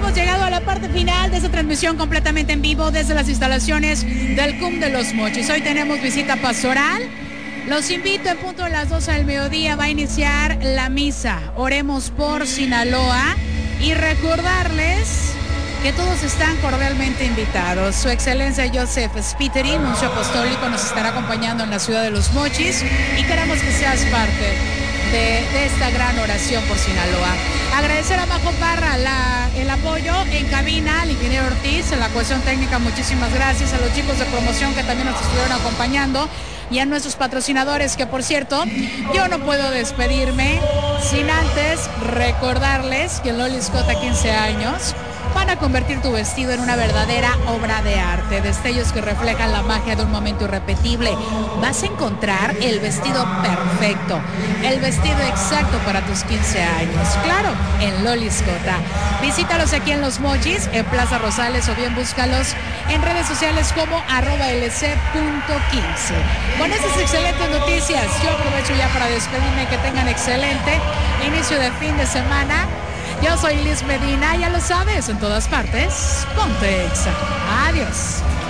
hemos llegado a la parte final de esta transmisión completamente en vivo desde las instalaciones del CUM de Los Mochis. Hoy tenemos visita pastoral. Los invito en punto de las 12 del mediodía. Va a iniciar la misa. Oremos por Sinaloa y recordarles que todos están cordialmente invitados. Su excelencia Joseph Spiteri, nuncio apostólico, nos estará acompañando en la ciudad de Los Mochis y queremos que seas parte de esta gran oración por Sinaloa. Agradecer a Majo Parra el apoyo en cabina, al ingeniero Ortiz en la cuestión técnica, muchísimas gracias. A los chicos de promoción que también nos estuvieron acompañando y a nuestros patrocinadores, que por cierto, yo no puedo despedirme sin antes recordarles que Loli Scott a 15 años van a convertir tu vestido en una verdadera obra de arte, destellos que reflejan la magia de un momento irrepetible. Vas a encontrar el vestido perfecto, el vestido exacto para tus 15 años, claro, en Loli Scott. Visítalos aquí en Los Mochis, en Plaza Rosales, o bien búscalos en redes sociales como @lc.15. Con estas excelentes noticias, yo aprovecho ya para despedirme. Que tengan excelente inicio de fin de semana. Yo soy Liz Medina, ya lo sabes, en todas partes, ponte Exa. Adiós.